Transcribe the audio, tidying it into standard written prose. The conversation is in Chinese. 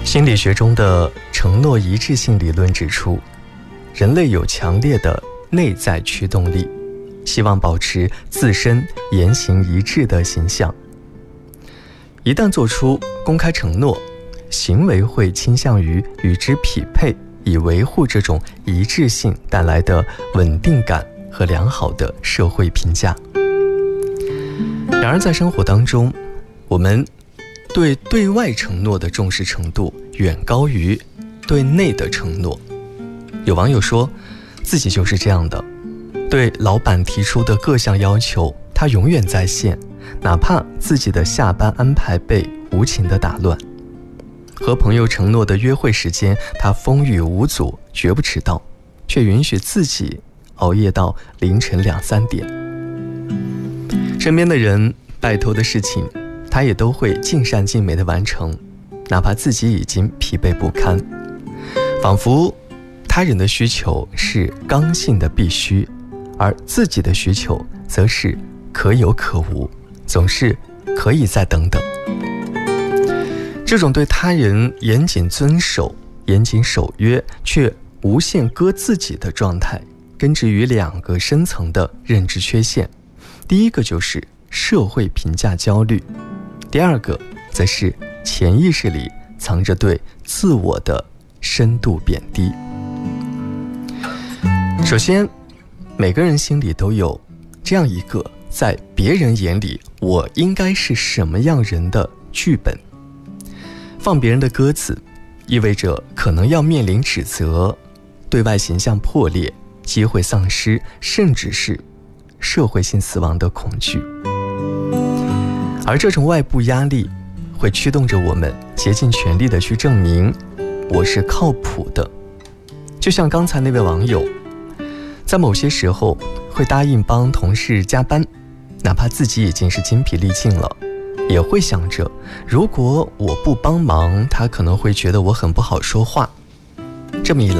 心理学中的承诺一致性理论指出，人类有强烈的内在驱动力，希望保持自身言行一致的形象。一旦做出公开承诺，行为会倾向于与之匹配，以维护这种一致性带来的稳定感和良好的社会评价。然而在生活当中，我们对外承诺的重视程度远高于对内的承诺。有网友说，自己就是这样的，对老板提出的各项要求，他永远在线，哪怕自己的下班安排被无情地打乱。和朋友承诺的约会时间，他风雨无阻，绝不迟到，却允许自己熬夜到凌晨2、3点。身边的人拜托的事情，他也都会尽善尽美地完成，哪怕自己已经疲惫不堪。仿佛他人的需求是刚性的必须，而自己的需求则是可有可无，总是可以再等等。这种对他人严谨遵守、严谨守约，却无限割自己的状态，根植于2个深层的认知缺陷。第一个就是社会评价焦虑，第二个则是潜意识里藏着对自我的深度贬低。首先，每个人心里都有这样一个在别人眼里我应该是什么样人的剧本。放别人的鸽子，意味着可能要面临指责、对外形象破裂、机会丧失，甚至是社会性死亡的恐惧。而这种外部压力会驱动着我们竭尽全力地去证明我是靠谱的。就像刚才那位网友，在某些时候会答应帮同事加班，哪怕自己已经是精疲力尽了，也会想着如果我不帮忙，他可能会觉得我很不好说话。这么一来，